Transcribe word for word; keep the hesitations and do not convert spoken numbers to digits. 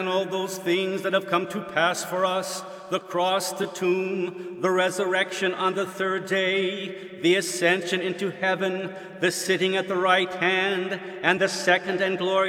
And all those things that have come to pass for us, the cross, the tomb, the resurrection on the third day, the ascension into heaven, the sitting at the right hand, and the second and glorious